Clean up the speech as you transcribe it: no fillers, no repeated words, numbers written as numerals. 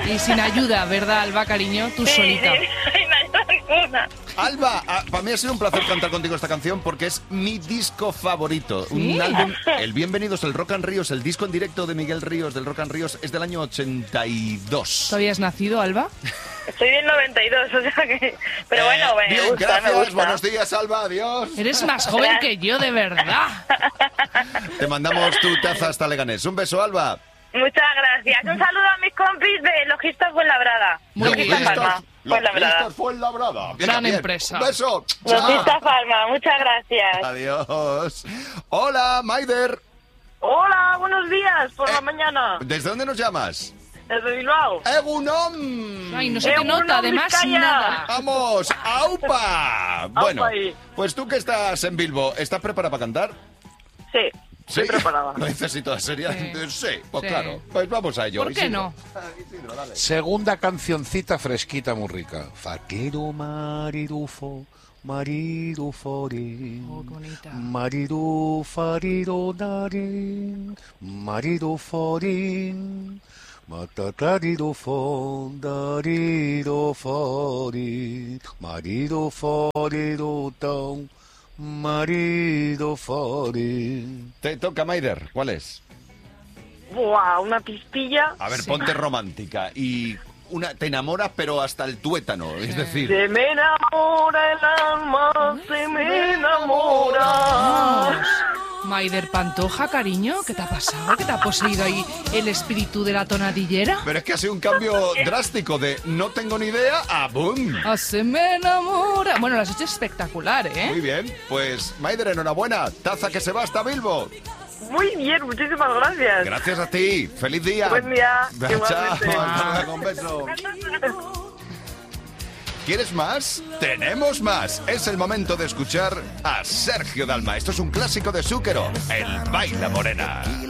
Y sin ayuda, ¿verdad, Alba, cariño? Tú solita. Sí, sin ayuda ninguna. Alba, para mí ha sido un placer cantar contigo esta canción porque es mi disco favorito. ¿Sí? Un álbum, el Bienvenidos, el Rock and Ríos, el disco en directo de Miguel Ríos del Rock and Ríos es del año 82. ¿Todavía has nacido, Alba? Estoy del 92, o sea que... Pero bueno, me Bien, gusta, gracias. me gusta. Buenos días, Alba. Adiós. Eres más joven que yo, de verdad. Te mandamos tu taza hasta Leganés. Un beso, Alba. Muchas gracias. Un saludo a mis compis de Logistas Fuenlabrada. Muy bien. Logistas Farma, Fuenlabrada. Logistas Fuenlabrada. Bien, Gran bien. empresa. Un beso. Chao. Logistas Farma, muchas gracias. Adiós. Hola, Maider. Hola, buenos días por la mañana. ¿Desde dónde nos llamas? Desde Bilbao. ¡Egunon! Ay, no se te nota, además, Vizcaya. nada. ¡Vamos! ¡Aupa! Bueno, ahí. pues tú que estás en Bilbo, ¿estás preparada para cantar? Sí, estoy preparada. No necesito sería. Sí, pues Sí. claro. Pues vamos a ello. ¿Por qué Isidro. no? Isidro, dale. Segunda cancioncita fresquita, muy rica. Faquero marirufo, marirufori. Oh, qué bonita. Marirufaridonari, mariruforin. Matatarirufon, darirufori. Mariruforiruton, marirufori. Te toca, Maider. ¿Cuál es? Buah, una pistilla. A ver, Sí. ponte romántica. Y te enamoras, pero hasta el tuétano. Es decir, Se me enamora el alma, se me enamora. Maider Pantoja, cariño, ¿qué te ha pasado? ¿Qué te ha poseído ahí el espíritu de la tonadillera? pero es que ha sido un cambio drástico de no tengo ni idea a boom. Ah, se me enamora. Bueno, lo has hecho espectacular, ¿eh? Muy bien, pues Maider, enhorabuena. Taza que se va hasta Bilbo. Muy bien, muchísimas gracias. Gracias a ti. Feliz día. Buen día, Chao. igualmente. Hasta luego, un beso. ¿Quieres más? ¡Tenemos más! Es el momento de escuchar a Sergio Dalma. Esto es un clásico de Zúquero, el Baila Morena.